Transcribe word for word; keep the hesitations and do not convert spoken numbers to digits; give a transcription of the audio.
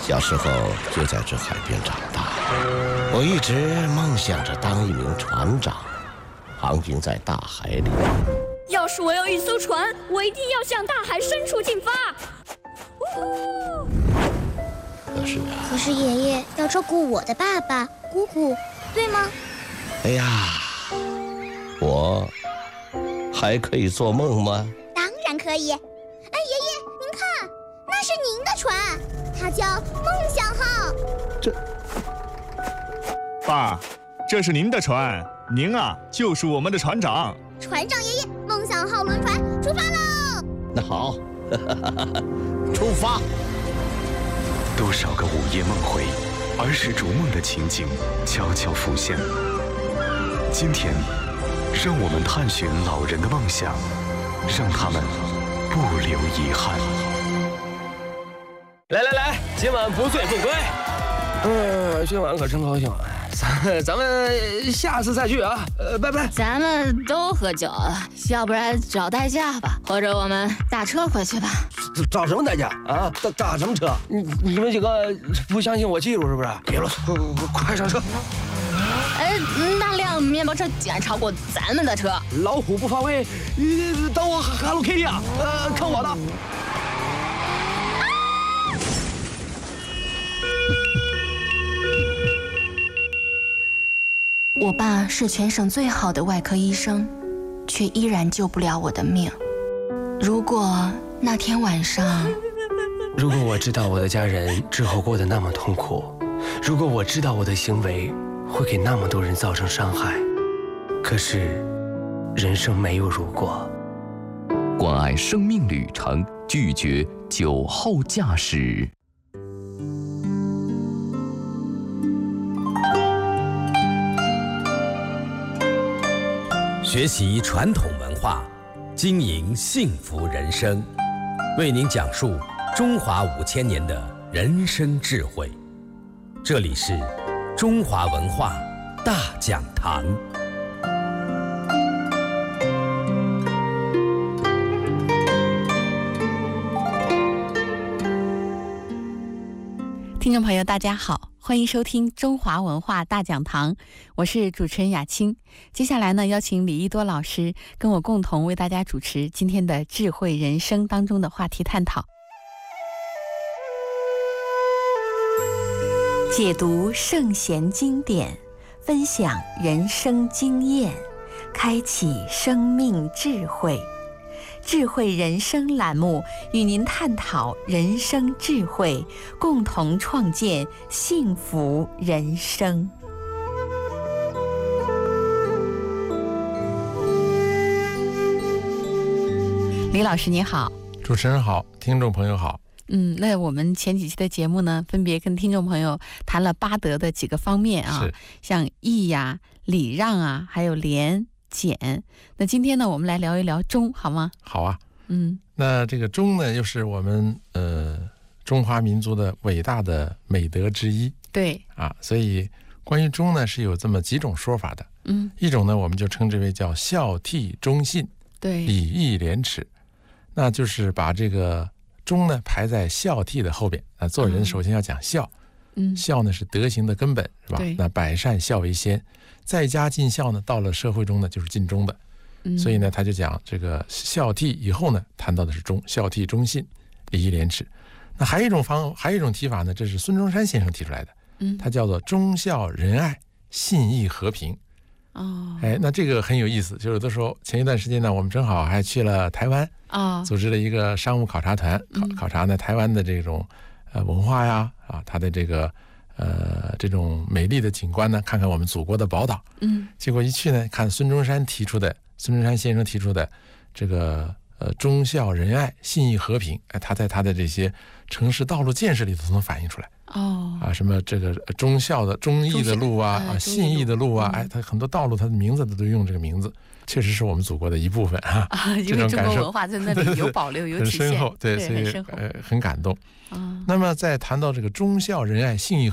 小时候就在这海边长大，我一直梦想着当一名船长，航行在大海里。 要是我有一艘船，我一定要向大海深处进发。 可是啊， 可是爷爷要照顾我的爸爸、姑姑，对吗？ 哎呀，我还可以做梦吗？ 当然可以。哎，爷爷，您看，那是您的船，它叫梦想号。 这， 爸，这是您的船，您啊就是我们的船长。 船长爷爷，梦想号轮船出发喽！ 那好，出发。 多少个午夜梦回，儿时逐梦的情景悄悄浮现。今天，让我们探寻老人的梦想，让他们不留遗憾。 来来来，今晚不醉不归。嗯，今晚可真高兴，咱咱们下次再聚啊！呃，拜拜。 咱们都喝酒了，要不然找代驾吧，或者我们打车回去吧。 找什么代驾啊？打打什么车？你你们几个不相信我技术是不是？别啰嗦，快上车！ 哎，那辆面包车检查过咱们的车。 老虎不发威，等我 Hello Kitty 啊！呃，看我的。 我爸是全省最好的外科医生，却依然救不了我的命。如果那天晚上， 如果我知道我的家人之后过得那么痛苦，如果我知道我的行为会给那么多人造成伤害，可是人生没有如果。 关爱生命旅程，拒绝酒后驾驶。 学习传统文化，经营幸福人生，为您讲述中华五千年的人生智慧。这里是中华文化大讲堂。 听众朋友大家好，欢迎收听中华文化大讲堂，我是主持人雅青。接下来呢，邀请李一多老师跟我共同为大家主持今天的智慧人生当中的话题探讨，解读圣贤经典，分享人生经验，开启生命智慧。智慧人生栏目与您探讨人生智慧，共同创建幸福人生。李老师你好。 主持人好，听众朋友好。 嗯，那我们前几期的节目呢，分别跟听众朋友谈了八德的几个方面啊，像义呀、礼让啊，还有廉俭。那今天呢，我们来聊一聊忠，好吗？ 好啊。 嗯， 那这个忠呢，又是我们呃中华民族的伟大的美德之一。 对啊，所以关于忠呢，是有这么几种说法的。 嗯， 一种呢，我们就称之为叫孝悌忠信， 对， 礼义廉耻，那就是把这个忠呢排在孝悌的后边啊。做人首先要讲孝， 嗯， 孝呢是德行的根本，是吧？那百善孝为先，在家尽孝呢，到了社会中呢就是尽忠的。 嗯、 所以呢，他就讲这个孝悌以后呢，谈到的是忠，孝悌忠信，礼义廉耻。那还有一种方，还有一种提法呢，这是孙中山先生提出来的， 嗯， 他叫做忠孝仁爱，信义和平。 哦， 哎，那这个很有意思。就有的时候，前一段时间呢，我们正好还去了台湾， 啊、哦， 组织了一个商务考察团，考考察呢台湾的这种呃文化呀，啊，它的这个呃这种美丽的景观呢，看看我们祖国的宝岛。 嗯， 结果一去呢，看孙中山提出的，孙中山先生提出的这个呃忠孝仁爱、信义和平，哎，他在他的这些城市道路建设里头都能反映出来。 哦， 啊，什么这个忠孝的忠义的路啊，啊，信义的路啊，哎，它很多道路它的名字都用这个名字，确实是我们祖国的一部分啊。 啊，因为中国文化在那里有保留有体现， 很深厚，对，所以呃很感动。 啊， 那么在谈到这个忠孝仁爱、信义和